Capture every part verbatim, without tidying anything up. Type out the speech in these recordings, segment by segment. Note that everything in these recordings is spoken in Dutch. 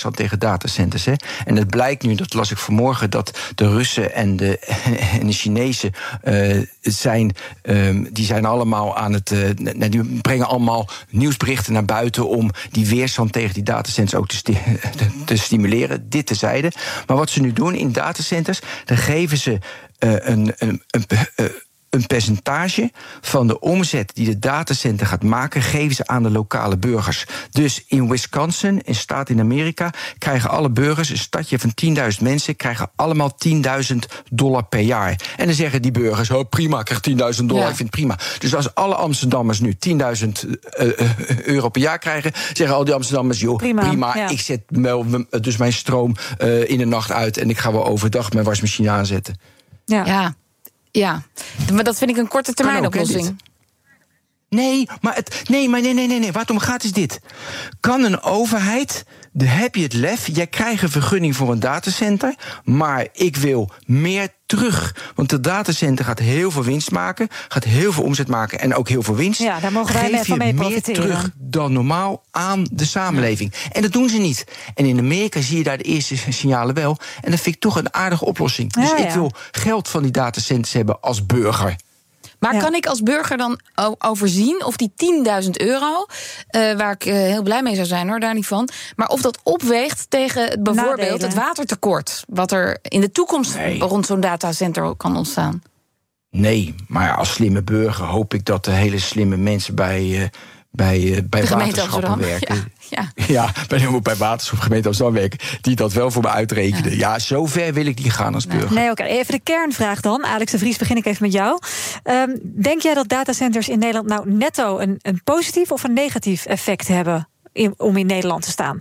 weerstand tegen datacenters. Hè. En het blijkt nu, dat las ik vanmorgen, dat de Russen en de, en de Chinezen uh, zijn, um, die zijn allemaal aan het, uh, die brengen allemaal nieuwsberichten naar buiten om die weerstand tegen die datacenters ook te, sti- te stimuleren. Dit terzijde. Maar wat ze nu doen in datacenters, dan geven ze uh, een, een, een, uh, een percentage van de omzet die de datacenter gaat maken, geven ze aan de lokale burgers. Dus in Wisconsin, een staat in Amerika, krijgen alle burgers, een stadje van tienduizend mensen, krijgen allemaal tienduizend dollar per jaar. En dan zeggen die burgers, oh prima, ik krijg tienduizend dollar, ja. Ik vind het prima. Dus als alle Amsterdammers nu tienduizend uh, euro per jaar krijgen, zeggen al die Amsterdammers, joh, prima, prima ja. Ik zet dus mijn stroom uh, in de nacht uit en ik ga wel overdag mijn wasmachine aanzetten. Ja. ja. Ja, maar dat vind ik een korte termijn oplossing. Nee, maar het, nee, maar nee, nee, nee, nee. Waar het om gaat is dit. Kan een overheid, de, heb je het lef, jij krijgt een vergunning voor een datacenter, maar ik wil meer terug. Want de datacenter gaat heel veel winst maken, gaat heel veel omzet maken en ook heel veel winst. Ja, daar mogen wij Geef van mee je profiteren. meer terug dan normaal aan de samenleving. Ja. En dat doen ze niet. En in Amerika zie je daar de eerste signalen wel. En dat vind ik toch een aardige oplossing. Dus ja, ja. ik wil geld van die datacenters hebben als burger. Maar ja. kan ik als burger dan overzien of die tienduizend euro... Uh, waar ik uh, heel blij mee zou zijn, hoor, daar niet van... maar of dat opweegt tegen bijvoorbeeld Nadelen. Het watertekort... wat er in de toekomst nee. rond zo'n datacenter kan ontstaan? Nee, maar als slimme burger hoop ik dat de hele slimme mensen bij... Uh, bij, uh, bij waterschappen werken. Ja, ja. ja bij, bij waterschap, gemeente Amsterdam werken, die dat wel voor me uitrekenen. Ja, ja zover wil ik niet gaan als burger. Nee, oké. Okay. Even de kernvraag dan. Alex de Vries, begin ik even met jou. Um, denk jij dat datacenters in Nederland nou netto een, een positief of een negatief effect hebben in, om in Nederland te staan?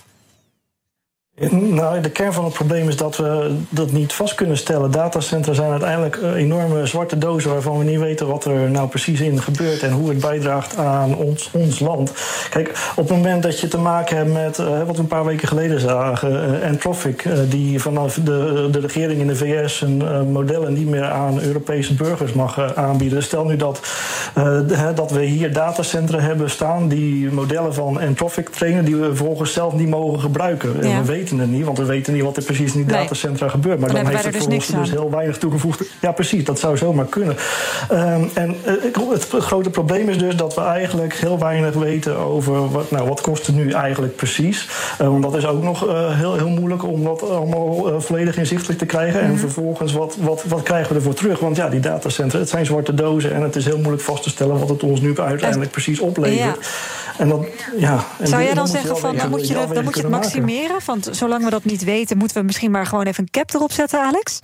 Nou, de kern van het probleem is dat we dat niet vast kunnen stellen. Datacentra zijn uiteindelijk enorme zwarte dozen waarvan we niet weten wat er nou precies in gebeurt en hoe het bijdraagt aan ons, ons land. Kijk, op het moment dat je te maken hebt met uh, wat we een paar weken geleden zagen, uh, Anthropic, uh, die vanaf de, de regering in de V S een uh, modellen niet meer aan Europese burgers mag uh, aanbieden. Stel nu dat, uh, de, dat we hier datacentra hebben staan die modellen van Anthropic trainen die we vervolgens zelf niet mogen gebruiken. Ja. We weten het niet, want we weten niet wat er precies in die nee. datacentra gebeurt. Maar dan, dan heeft het voor dus ons dus heel weinig toegevoegd. Ja, precies, dat zou zomaar kunnen. Um, en uh, het grote probleem is dus dat we eigenlijk heel weinig weten over wat, nou, wat kost het nu eigenlijk precies. Uh, want dat is ook nog uh, heel, heel moeilijk om dat allemaal uh, volledig inzichtelijk te krijgen. Mm-hmm. En vervolgens, wat, wat, wat krijgen we ervoor terug? Want ja, die datacentra, het zijn zwarte dozen en het is heel moeilijk vast te stellen wat het ons nu uiteindelijk precies oplevert. Ja. En dat, ja, en zou jij dan, dan zeggen van, dan moet je, dan moet je het maximeren? Want zolang we dat niet weten, moeten we misschien maar gewoon even een cap erop zetten, Alex?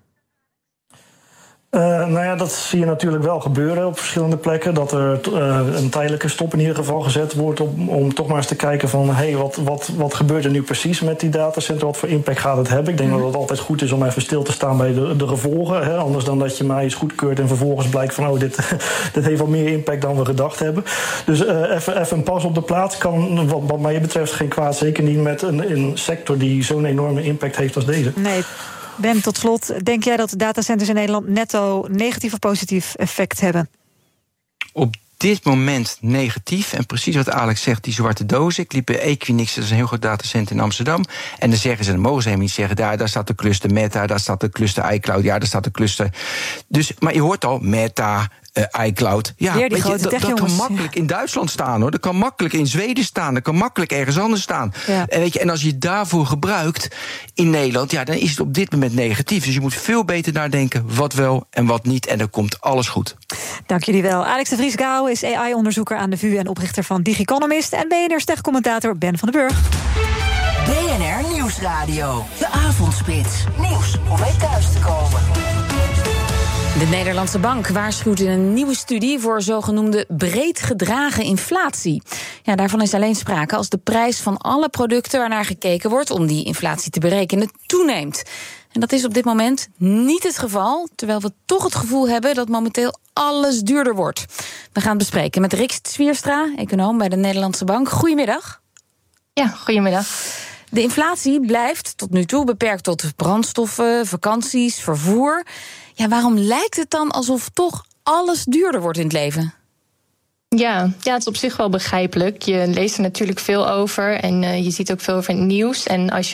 Uh, nou ja, dat zie je natuurlijk wel gebeuren op verschillende plekken. Dat er uh, een tijdelijke stop in ieder geval gezet wordt om, om toch maar eens te kijken van, hé, hey, wat, wat, wat gebeurt er nu precies met die datacenter? Wat voor impact gaat het hebben? Ik denk mm. dat het altijd goed is om even stil te staan bij de, de gevolgen. Hè? Anders dan dat je mij eens goedkeurt en vervolgens blijkt van, oh, dit, dit heeft wel meer impact dan we gedacht hebben. Dus uh, even, even een pas op de plaats kan wat, wat mij betreft geen kwaad. Zeker niet met een, een sector die zo'n enorme impact heeft als deze. Nee. Ben, tot slot, denk jij dat datacenters in Nederland netto negatief of positief effect hebben? Op dit moment negatief. En precies wat Alex zegt, die zwarte dozen. Ik liep bij Equinix, dat is een heel groot datacenter in Amsterdam. En dan zeggen ze, dan mogen ze helemaal niet zeggen, daar, daar staat de cluster Meta, daar staat de cluster iCloud, ja, daar staat de cluster. Dus, maar je hoort al, Meta, Uh, iCloud. Ja, weet je, dat, dat kan makkelijk in Duitsland staan, hoor. Dat kan makkelijk in Zweden staan. Dat kan makkelijk ergens anders staan. Ja. En, weet je, en als je het daarvoor gebruikt in Nederland, ja, dan is het op dit moment negatief. Dus je moet veel beter nadenken wat wel en wat niet. En dan komt alles goed. Dank jullie wel. Alex de Vries-Gouw is A I-onderzoeker aan de V U en oprichter van DigiEconomist. En B N R-ster-commentator Ben van den Burg. B N R Nieuwsradio. De Avondspits. Nieuws om mee thuis te komen. De Nederlandse Bank waarschuwt in een nieuwe studie voor zogenoemde breed gedragen inflatie. Ja, daarvan is alleen sprake als de prijs van alle producten waarnaar gekeken wordt om die inflatie te berekenen toeneemt. En dat is op dit moment niet het geval, terwijl we toch het gevoel hebben dat momenteel alles duurder wordt. We gaan het bespreken met Rick Zwierstra, econoom bij de Nederlandse Bank. Goedemiddag. Ja, goedemiddag. De inflatie blijft tot nu toe beperkt tot brandstoffen, vakanties, vervoer. Ja, waarom lijkt het dan alsof toch alles duurder wordt in het leven? Ja, ja, het is op zich wel begrijpelijk. Je leest er natuurlijk veel over en uh, je ziet ook veel over in het nieuws. En als je